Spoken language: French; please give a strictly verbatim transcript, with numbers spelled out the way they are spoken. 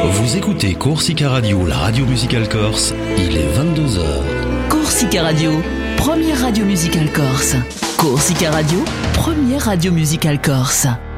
Vous écoutez Corsica Radio, la radio musicale corse, il est vingt-deux heures. Corsica Radio, première radio musicale corse. Corsica Radio, première radio musicale corse.